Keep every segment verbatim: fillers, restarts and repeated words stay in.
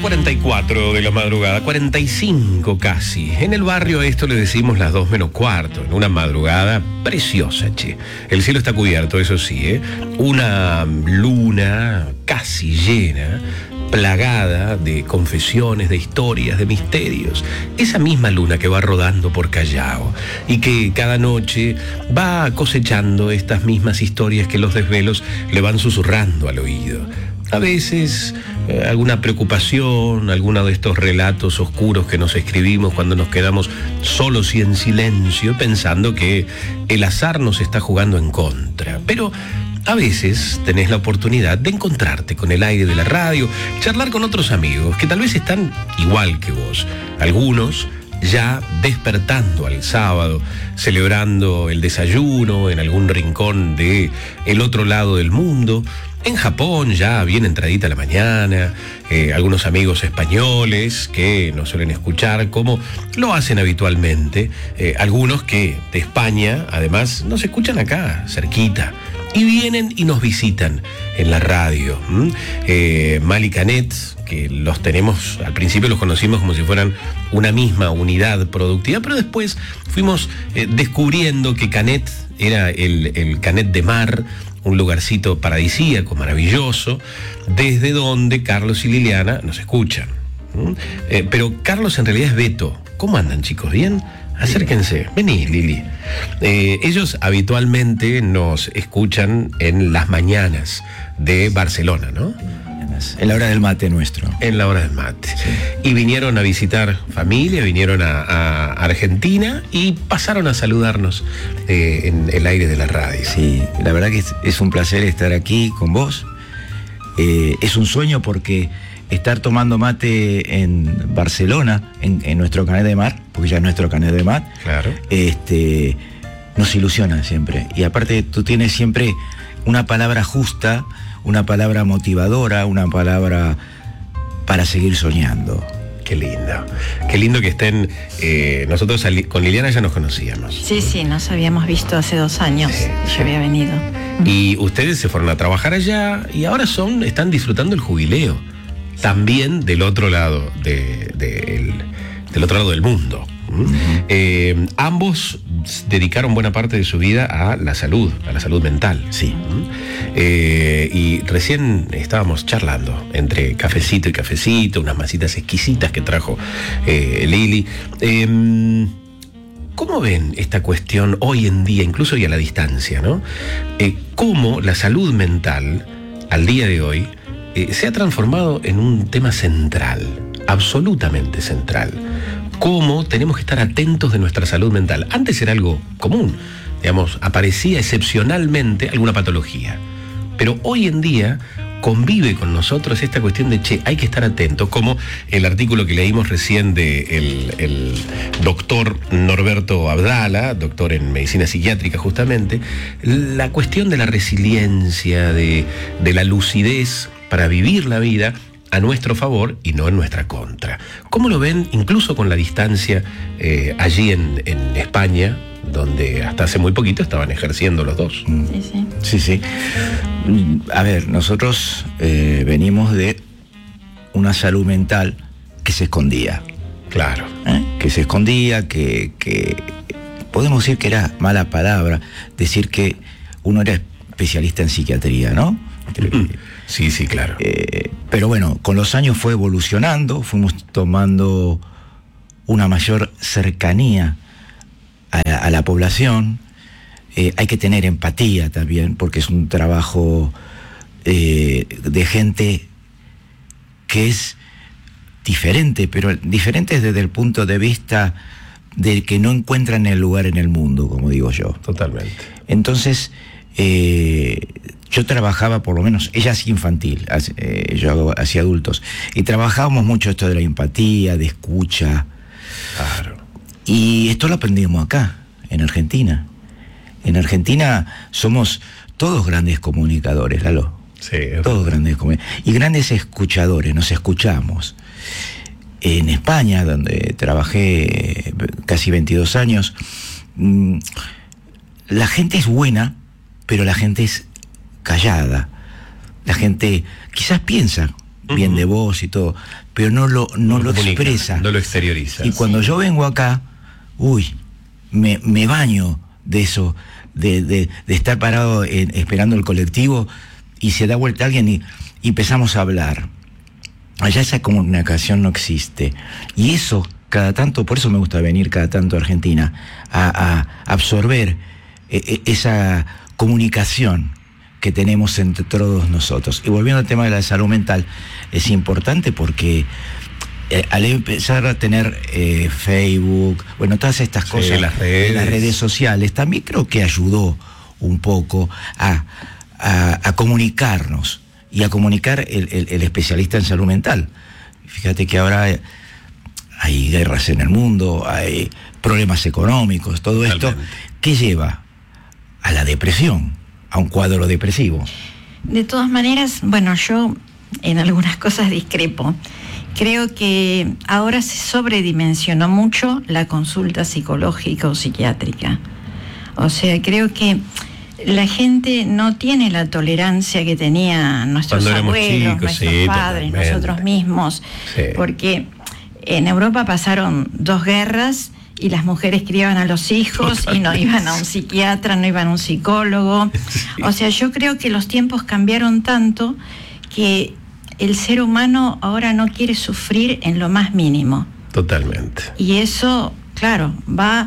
cuarenta y cuatro de la madrugada, cuarenta y cinco casi. En el barrio a esto le decimos las dos menos cuarto, en una madrugada preciosa, che. El cielo está cubierto, eso sí, ¿eh? Una luna casi llena, plagada de confesiones, de historias, de misterios. Esa misma luna que va rodando por Callao y que cada noche va cosechando estas mismas historias que los desvelos le van susurrando al oído. A veces eh, alguna preocupación, alguno de estos relatos oscuros que nos escribimos cuando nos quedamos solos y en silencio, pensando que el azar nos está jugando en contra. Pero a veces tenés la oportunidad de encontrarte con el aire de la radio, charlar con otros amigos que tal vez están igual que vos. Algunos ya despertando al sábado, celebrando el desayuno en algún rincón de el otro lado del mundo. En Japón ya bien entradita la mañana, eh, algunos amigos españoles que nos suelen escuchar como lo hacen habitualmente, eh, algunos que de España además nos escuchan acá, cerquita, y vienen y nos visitan en la radio. ¿Mm? Eh, Mal y Canet, que los tenemos, al principio los conocimos como si fueran una misma unidad productiva, pero después fuimos eh, descubriendo que Canet era el, el Canet de Mar, un lugarcito paradisíaco, maravilloso, desde donde Carlos y Liliana nos escuchan. ¿Mm? Eh, pero Carlos en realidad es Beto. ¿Cómo andan, chicos? ¿Bien? Acérquense. Vení, Lili. Eh, ellos habitualmente nos escuchan en las mañanas de Barcelona, ¿no? En la hora del mate nuestro. En la hora del mate. Sí. Y vinieron a visitar familia, vinieron a, a Argentina y pasaron a saludarnos eh, en el aire de la radio. Sí, la verdad que es, es un placer estar aquí con vos. Eh, es un sueño porque estar tomando mate en Barcelona, en, en nuestro Canet de Mar, porque ya es nuestro Canet de Mar, Claro. este, nos ilusiona siempre. Y aparte tú tienes siempre una palabra justa, una palabra motivadora, una palabra para seguir soñando. Qué lindo. Qué lindo que estén. Eh, nosotros con Liliana ya nos conocíamos. Sí, sí, nos habíamos visto hace dos años. Sí, Yo sí. había venido. Y ustedes se fueron a trabajar allá y ahora son, están disfrutando el jubileo. También del otro lado, de, de el, del otro lado del mundo. ¿Mm? Uh-huh. Eh, ambos dedicaron buena parte de su vida a la salud, a la salud mental. Sí. ¿Mm? Eh, y recién estábamos charlando entre cafecito y cafecito, unas masitas exquisitas que trajo eh, Lili. Eh, ¿Cómo ven esta cuestión hoy en día, incluso y a la distancia, ¿no? Eh, cómo la salud mental, al día de hoy, eh, se ha transformado en un tema central, absolutamente central. Cómo tenemos que estar atentos de nuestra salud mental. Antes era algo común, digamos, aparecía excepcionalmente alguna patología. Pero hoy en día convive con nosotros esta cuestión de, che, hay que estar atentos, como el artículo que leímos recién de el, el doctor Norberto Abdala, doctor en medicina psiquiátrica justamente, la cuestión de la resiliencia, de, de la lucidez para vivir la vida a nuestro favor y no en nuestra contra. ¿Cómo lo ven, incluso con la distancia eh, allí en, en España, donde hasta hace muy poquito estaban ejerciendo los dos? Sí, sí. Sí, sí. A ver, nosotros eh, venimos de una salud mental que se escondía. Claro. ¿Eh? Que se escondía, que, que podemos decir que era mala palabra, decir que uno era especialista en psiquiatría, ¿no? Sí, sí, claro. Eh, pero bueno, con los años fue evolucionando, fuimos tomando una mayor cercanía a la, a la población. Eh, hay que tener empatía también, porque es un trabajo eh, de gente que es diferente, pero diferente desde el punto de vista del que no encuentran el lugar en el mundo, como digo yo. Totalmente. Entonces, eh, yo trabajaba, por lo menos, ella es infantil, eh, yo hago hacia adultos, y trabajábamos mucho esto de la empatía, de escucha. Claro. Y esto lo aprendimos acá, en Argentina. En Argentina somos todos grandes comunicadores, Lalo. Sí, todos grandes comunicadores. Y grandes escuchadores, nos escuchamos. En España, donde trabajé casi veintidós años, la gente es buena, pero la gente es callada. La gente quizás piensa, bien uh-huh. de voz y todo, pero no lo, no no lo comunica, expresa. No lo exterioriza. Y cuando yo vengo acá, uy, me, me baño de eso, de, de, de estar parado en, esperando el colectivo y se da vuelta alguien y, y empezamos a hablar. Allá esa comunicación no existe. Y eso, cada tanto, por eso me gusta venir cada tanto a Argentina, a, a absorber eh, esa comunicación que tenemos entre todos nosotros. Y volviendo al tema de la salud mental, es importante porque eh, al empezar a tener eh, Facebook, bueno, todas estas cosas, sí, las redes. las redes sociales, también creo que ayudó un poco a, a, a comunicarnos y a comunicar el, el, el especialista en salud mental. Fíjate que ahora hay guerras en el mundo, hay problemas económicos, todo Totalmente. Esto, ¿qué lleva? A la depresión, a un cuadro depresivo. De todas maneras, bueno, yo en algunas cosas discrepo. Creo que ahora se sobredimensionó mucho la consulta psicológica o psiquiátrica. O sea, creo que la gente no tiene la tolerancia que tenían nuestros abuelos, chicos, nuestros sí, padres, totalmente. Nosotros mismos, sí. Porque en Europa pasaron dos guerras y las mujeres criaban a los hijos totalmente. Y no iban a un psiquiatra, no iban a un psicólogo. Sí. O sea, yo creo que los tiempos cambiaron tanto que el ser humano ahora no quiere sufrir en lo más mínimo. Totalmente. Y eso, claro, va...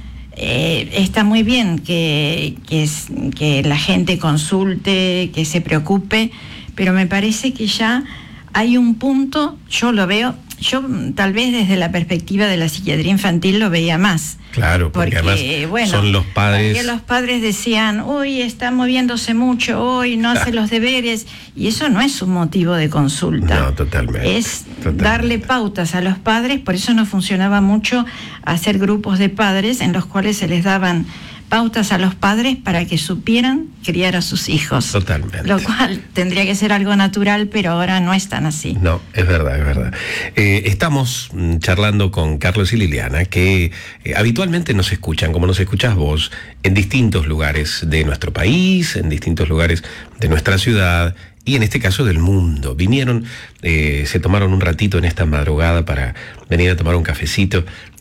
Eh, está muy bien que, que, es, que la gente consulte, que se preocupe, pero me parece que ya hay un punto, yo lo veo, yo tal vez desde la perspectiva de la psiquiatría infantil lo veía más. Claro, porque, porque además bueno, son los padres... Porque los padres decían, uy, está moviéndose mucho, hoy no hace los deberes, y eso no es un motivo de consulta. No, totalmente. Es totalmente. Darle pautas a los padres, por eso no funcionaba mucho hacer grupos de padres en los cuales se les daban pautas a los padres para que supieran criar a sus hijos. Totalmente. Lo cual tendría que ser algo natural, pero ahora no es tan así. No, es verdad, es verdad. Eh, estamos charlando con Carlos y Liliana, que eh, habitualmente nos escuchan, como nos escuchás vos, en distintos lugares de nuestro país, en distintos lugares de nuestra ciudad, y en este caso del mundo. Vinieron, eh, se tomaron un ratito en esta madrugada para venir a tomar un cafecito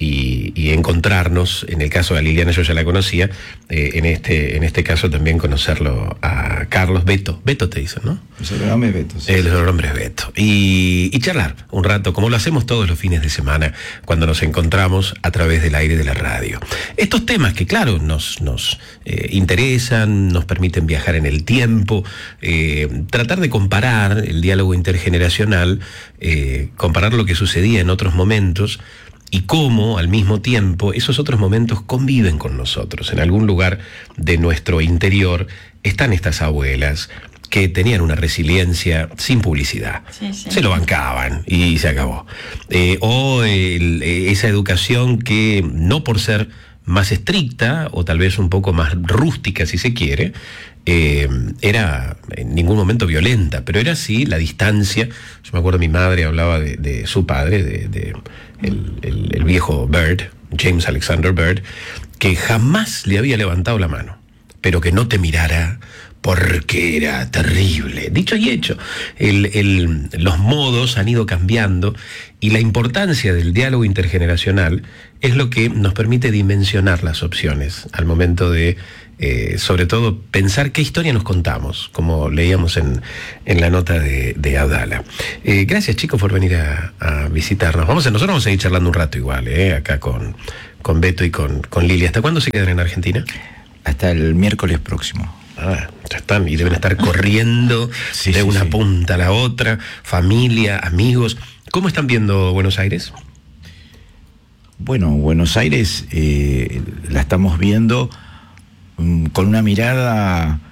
y, y encontrarnos. En el caso de Liliana yo ya la conocía, eh, en este en este caso también conocerlo a Carlos. Beto, Beto te dicen, ¿no? El sobrenombre es Beto. Sí. El sobrenombre es Beto. Y, y charlar un rato, como lo hacemos todos los fines de semana, cuando nos encontramos a través del aire de la radio. Estos temas que, claro, nos, nos eh, interesan, nos permiten viajar en el tiempo, eh, tratar de comparar el diálogo intergeneracional, eh, comparar lo que sucedía en otros momentos y cómo al mismo tiempo esos otros momentos conviven con nosotros. En algún lugar de nuestro interior están estas abuelas que tenían una resiliencia sin publicidad. Sí, sí. Se lo bancaban y se acabó. Eh, o el, esa educación que, no por ser más estricta o tal vez un poco más rústica si se quiere, eh, era en ningún momento violenta, pero era así la distancia. Yo me acuerdo, mi madre hablaba de, de su padre, de, de el, el, el viejo Byrd, James Alexander Byrd, que jamás le había levantado la mano, pero que no te mirara porque era terrible. Dicho y hecho, el, el, los modos han ido cambiando y la importancia del diálogo intergeneracional es lo que nos permite dimensionar las opciones al momento de, eh, sobre todo, pensar qué historia nos contamos, como leíamos en, en la nota de, de Abdala. Eh, gracias, chicos, por venir a, a visitarnos. Vamos a, nosotros vamos a seguir charlando un rato igual, eh, acá con, con Beto y con, con Lili. ¿Hasta cuándo se quedan en Argentina? Hasta el miércoles próximo. Ah, ya están, y deben estar corriendo sí, de sí, una sí. punta a la otra, familia, amigos. ¿Cómo están viendo Buenos Aires? Bueno, Buenos Aires eh, la estamos viendo um, con una mirada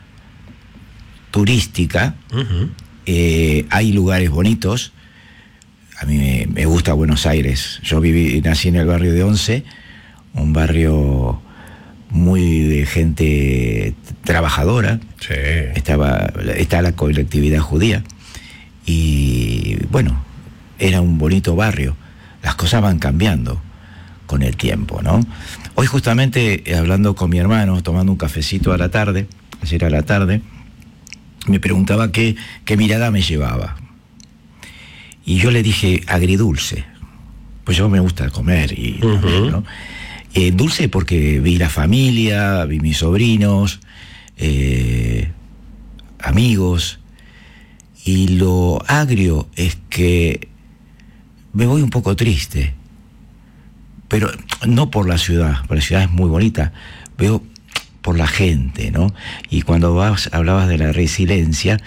turística. Uh-huh. Eh, hay lugares bonitos. A mí me, me gusta Buenos Aires. Yo viví, nací en el barrio de Once, un barrio muy de gente trabajadora. Sí. Estaba, está la colectividad judía y bueno, era un bonito barrio. Las cosas van cambiando con el tiempo, ¿no? Hoy justamente, hablando con mi hermano, tomando un cafecito a la tarde, ayer a la tarde, me preguntaba qué, qué mirada me llevaba. Y yo le dije agridulce, pues yo me gusta comer. Y, uh-huh. ¿no? eh, dulce porque vi la familia, vi mis sobrinos, eh, amigos. Y lo agrio es que me voy un poco triste, pero no por la ciudad, porque la ciudad es muy bonita, veo por la gente, ¿no? Y cuando vas, hablabas de la resiliencia,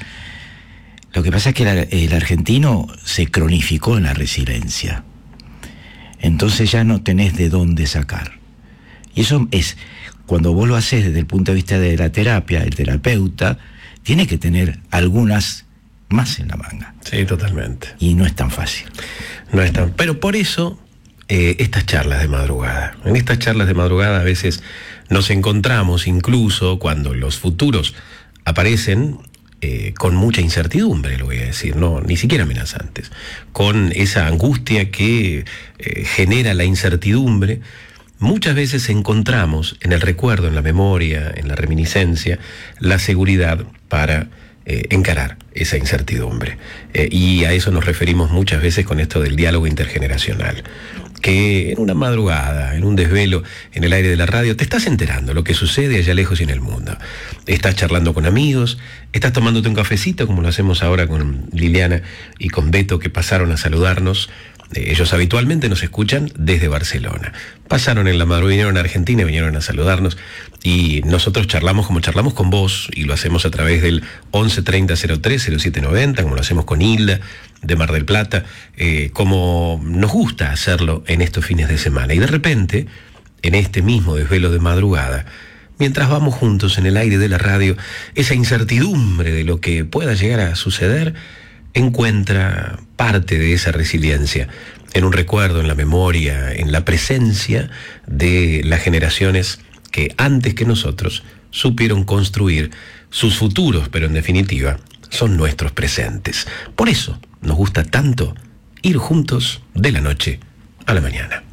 lo que pasa es que la, el argentino se cronificó en la resiliencia. Entonces ya no tenés de dónde sacar. Y eso es, cuando vos lo haces desde el punto de vista de la terapia, el terapeuta tiene que tener algunas más en la manga. Sí, totalmente. Y no es tan fácil. No es tan... Pero por eso, eh, estas charlas de madrugada. En estas charlas de madrugada a veces nos encontramos, incluso cuando los futuros aparecen, eh, con mucha incertidumbre, lo voy a decir, no, ni siquiera amenazantes, con esa angustia que eh, genera la incertidumbre. Muchas veces encontramos en el recuerdo, en la memoria, en la reminiscencia, la seguridad para eh, encarar esa incertidumbre. Eh, y a eso nos referimos muchas veces con esto del diálogo intergeneracional. Que en una madrugada, en un desvelo, en el aire de la radio, te estás enterando lo que sucede allá lejos y en el mundo. Estás charlando con amigos, estás tomándote un cafecito, como lo hacemos ahora con Liliana y con Beto, que pasaron a saludarnos. Ellos habitualmente nos escuchan desde Barcelona. Pasaron en la madrugada, vinieron a Argentina, vinieron a saludarnos y nosotros charlamos como charlamos con vos y lo hacemos a través del once treinta cero tres cero siete noventa, como lo hacemos con Hilda de Mar del Plata, eh, como nos gusta hacerlo en estos fines de semana. Y de repente, en este mismo desvelo de madrugada, mientras vamos juntos en el aire de la radio, esa incertidumbre de lo que pueda llegar a suceder encuentra parte de esa resiliencia en un recuerdo, en la memoria, en la presencia de las generaciones que antes que nosotros supieron construir sus futuros, pero en definitiva son nuestros presentes. Por eso nos gusta tanto ir juntos de la noche a la mañana.